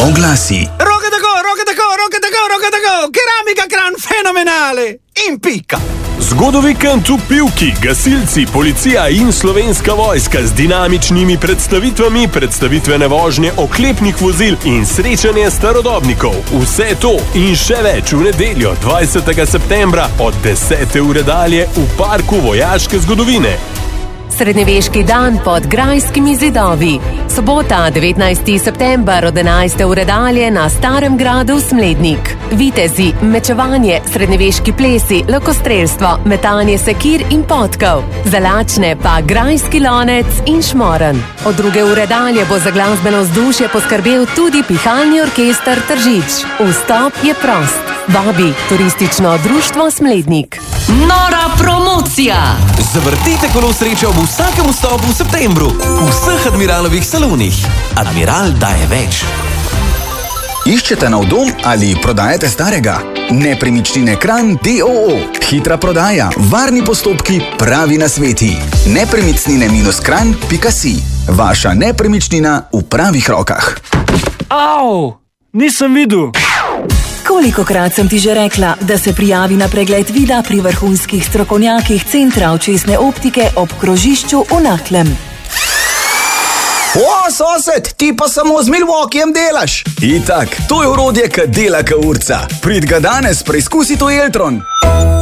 Oglasi. Roka tako, keramika kran fenomenale, impicca. Zgodovikend v Pivki, gasilci, policija in Slovenska vojska z dinamičnimi predstavitvami, predstavitvene vožnje oklepnih vozil in srečanje starodobnikov. Vse to in še več v nedeljo 20. septembra od 10. ure dalje v Parku vojaške zgodovine. Srednjeveški dan pod Grajskimi zidovi. Sobota, 19. september od 11. ure dalje na Starem gradu Smlednik. Vitezi, mečevanje, srednjeveški plesi, lokostrelstvo, metanje sekir in potkov. Za lačne pa grajski lonec in šmoren. Od 2. ure dalje bo za glasbeno vzdušje poskrbel tudi pihalni orkester Tržič. Vstop je prost. Vabi Turistično društvo Smlednik. Nora promocija! Zavrtite kolo sreče ob vsakem vstopu v septembru v vseh Admiralovih salonih. Admiral daje več. Iščete nov dom ali prodajate starega? Nepremičnine Kranj d.o.o. Hitra prodaja, varni postopki, pravi nasveti. Nepremičnine-kranj.si. Vaša nepremičnina v pravih rokah. Au! Nisem videl! Kolikokrat sem ti že rekla, da se prijavi na pregled vida pri vrhunskih strokovnjakih Centra očesne optike ob krožišču v Naklem. O, sosed, ti pa samo z Milwaukeejem delaš. Itak, to je orodje, ki dela ka urca. Prid ga danes preizkusi to Eltron.